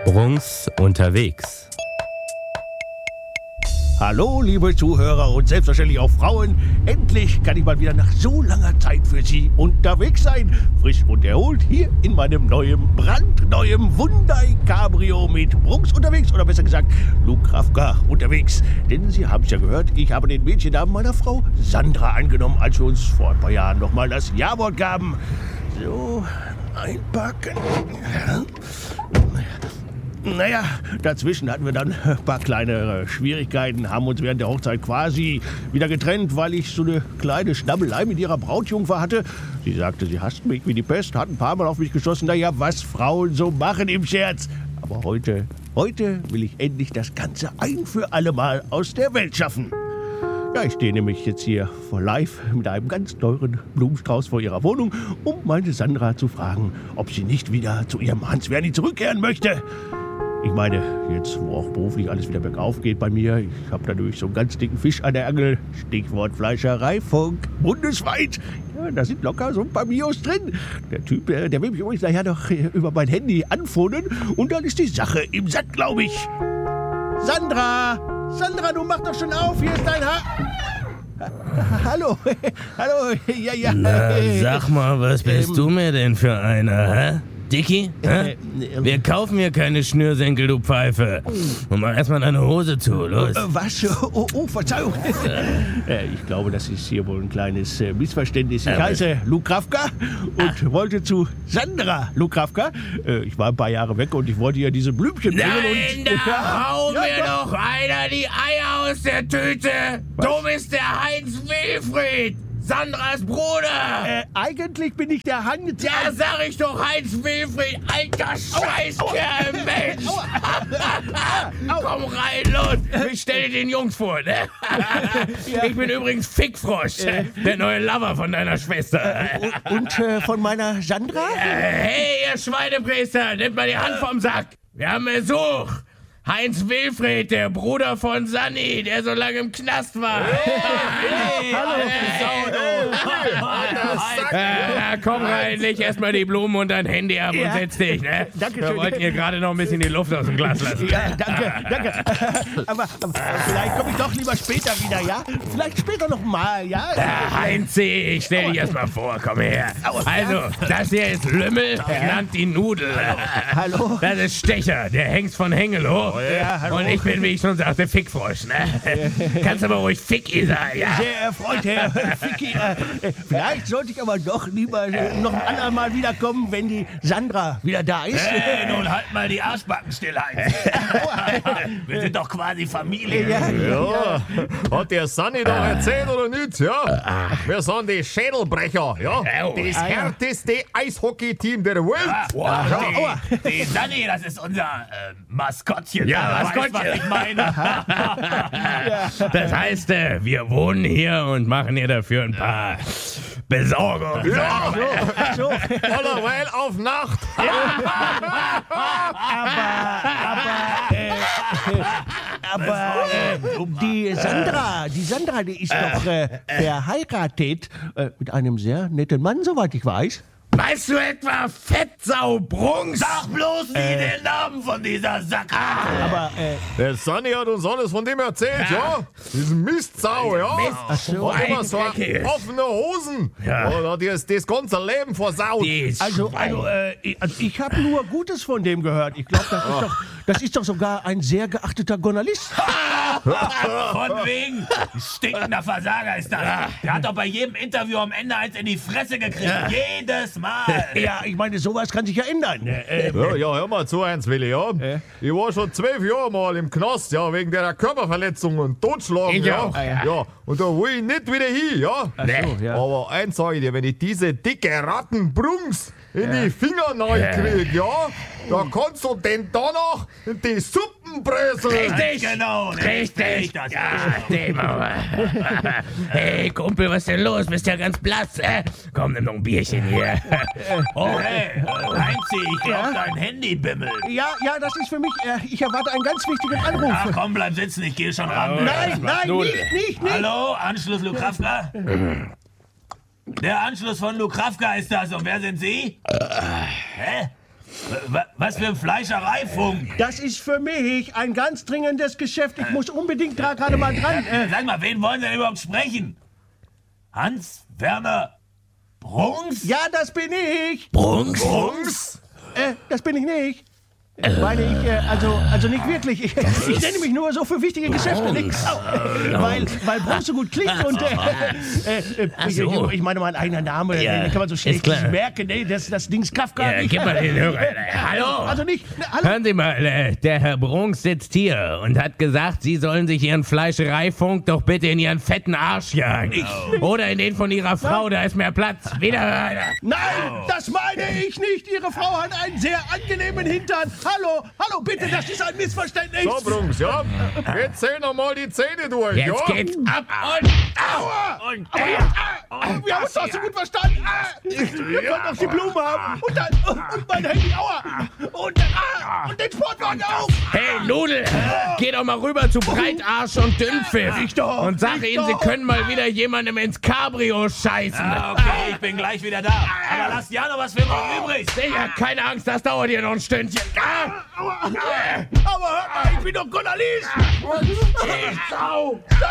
Brunks unterwegs. Hallo, liebe Zuhörer und selbstverständlich auch Frauen. Endlich kann ich mal wieder nach so langer Zeit für Sie unterwegs sein. Frisch und erholt hier in meinem brandneuen Hyundai Cabrio mit Brunks unterwegs. Oder besser gesagt, Lukravka unterwegs. Denn Sie haben es ja gehört, ich habe den Mädchennamen meiner Frau Sandra angenommen, als wir uns vor ein paar Jahren nochmal das Ja-Wort gaben. So, einpacken. Naja, dazwischen hatten wir dann ein paar kleine Schwierigkeiten, haben uns während der Hochzeit quasi wieder getrennt, weil ich so eine kleine Schnabbelei mit ihrer Brautjungfer hatte. Sie sagte, sie hasst mich wie die Pest, hat ein paar Mal auf mich geschossen. Naja, was Frauen so machen im Scherz. Aber heute will ich endlich das Ganze ein für alle Mal aus der Welt schaffen. Ja, ich stehe nämlich jetzt hier vor live mit einem ganz teuren Blumenstrauß vor ihrer Wohnung, um meine Sandra zu fragen, ob sie nicht wieder zu ihrem Hans-Werni zurückkehren möchte. Ich meine, jetzt, wo auch beruflich alles wieder bergauf geht bei mir, ich habe dadurch so einen ganz dicken Fisch an der Angel, Stichwort Fleischereifunk, bundesweit. Ja, da sind locker so ein paar Mios drin. Der Typ, der will mich übrigens nachher noch über mein Handy anphonen und dann ist die Sache im Sack, glaube ich. Sandra, du mach doch schon auf, hier ist dein Hallo, ja. Na, sag mal, was bist du mir denn für einer, hä? Dicky? Wir kaufen hier keine Schnürsenkel, du Pfeife. Und mach erstmal deine Hose zu, los. Was? Oh, Verzeihung. Ich glaube, das ist hier wohl ein kleines Missverständnis. Ich heiße Lukravka und wollte zu Sandra Lukravka. Ich war ein paar Jahre weg und ich wollte ihr diese Blümchen bringen. Nein, da hau mir doch einer die Eier aus der Tüte. Du bist der Heinz Wilfried, Sandras Bruder. Eigentlich bin ich der Heinz. Ja, sag ich doch, Heinz Wilfried, alter Scheißkerl, Mensch. Komm rein, los. Ich stelle den Jungs vor, ne? Ich bin übrigens Fickfrosch, der neue Lover von deiner Schwester. Und von meiner Sandra? Hey, ihr Schweinepriester, nehmt mal die Hand vom Sack. Wir haben Besuch. Heinz Wilfried, der Bruder von Sanni, der so lange im Knast war. Komm rein, leg erstmal die Blumen und dein Handy ab und setz dich, ne? Danke schön. Wir wollten hier gerade noch ein bisschen die Luft aus dem Glas lassen. Ja, danke. Aber vielleicht komme ich doch lieber später wieder, ja? Vielleicht später noch mal, ja? Heinzi, ich stell dich erstmal vor, komm her. Also, das hier ist Lümmel, genannt die Nudel. Hallo? Das ist Stecher, der Hengst von Hengelo. Ja, hallo. Und ich bin, wie ich schon sagte, Fickfrosch, ne? Kannst aber ruhig Ficki sein, ja? Sehr erfreut, Herr Ficki. Vielleicht sollte ich aber doch lieber noch ein andermal wiederkommen, wenn die Sandra wieder da ist. Nun halt mal die Arschbacken still, Heinz. Wir sind doch quasi Familie. Ja, hat der Sanni doch erzählt oder nicht? Ja, wir sind die Schädelbrecher, ja? Das härteste Eishockey-Team der Welt. Die Sanni, das ist unser Maskottchen. Ja, Maskottchen. Was ich meine. Das heißt, wir wohnen hier und machen hier dafür ein paar Besorgungen. Ja, so. Allerweil auf Nacht. Aber die Sandra, die ist doch verheiratet mit einem sehr netten Mann, soweit ich weiß. Weißt du etwa, Fettsau Brunks? Sag bloß nie den Namen von dieser Sack. Aber, der Sanni hat uns alles von dem erzählt, ja? Diese Mistsau, ja? Ach so, hat immer so offene Hosen. Ja. Oder die ist das ganze Leben versaut. also ich habe nur Gutes von dem gehört. Ich glaube, das ist doch sogar ein sehr geachteter Journalist. Von wegen. Stinkender Versager ist das. Der hat doch bei jedem Interview am Ende eins in die Fresse gekriegt. Jedes Mal. Ja, ich meine, sowas kann sich ja ändern. Ja, hör mal zu, eins, Willi, ja? Ich war schon 12 Jahre mal im Knast, ja, wegen der Körperverletzung und Totschlagen, Ich ja. auch. Ja, und da will ich nicht wieder hin, ja? So, ja. Aber eins sag ich dir, wenn ich diese dicke Rattenbrungs in die Finger krieg, ja, da kannst du den danach in die Suppen bröseln. Richtig, genau. Richtig. Das Hey, Kumpel, was ist denn los? Bist ja ganz blass. Komm, nimm noch ein Bierchen hier. Oh, hey, Heinzi, ich glaub, dein Handy bimmelt. Ja, das ist für mich, ich erwarte einen ganz wichtigen Anruf. Ach komm, bleib sitzen, ich gehe schon ran. Nein, nicht. Hallo, Anschluss Lukravka? Der Anschluss von Lukravka ist das. Und wer sind Sie? Hä? Was für ein Fleischereifunk? Das ist für mich ein ganz dringendes Geschäft. Ich muss unbedingt gerade mal dran. Sag mal, wen wollen Sie denn überhaupt sprechen? Hans-Werner Brunks? Ja, das bin ich. Brunks? Das bin ich nicht. Meine ich, also nicht wirklich. Ich nenne mich nur so für wichtige Geschäfte. Weil Brunks so gut klingt und ich meine, mein eigener Name, den kann man so schnell merken. Nee, das Ding ist Kafka. Gib mal den Hörer. Hallo? Also nicht. Hallo? Hören Sie mal, der Herr Brunks sitzt hier und hat gesagt, Sie sollen sich Ihren Fleischereifunk doch bitte in Ihren fetten Arsch jagen. Oder in den von Ihrer Frau, da ist mehr Platz. Wieder. Nein, das meine ich nicht. Ihre Frau hat einen sehr angenehmen Hintern. Hallo, bitte, das ist ein Missverständnis. So, Brunks, ja? Jetzt zähl noch mal die Zähne durch, Jetzt ja? geht's ab und Aua! Wir haben uns doch so gut verstanden. Wir wollten noch die Blumen haben. Und mein Handy, aua. Und den Sportwagen auf. Hey, Nudel, geh doch mal rüber zu Breitarsch und Dünnpfiff und sag ihnen, sie können mal wieder jemandem ins Cabrio scheißen. Okay, ich bin gleich wieder da. Aber lasst ja noch was für mich übrig. Sicher, keine Angst, das dauert hier noch ein Stündchen. Aber hör mal, ich bin doch Journalist. Sau!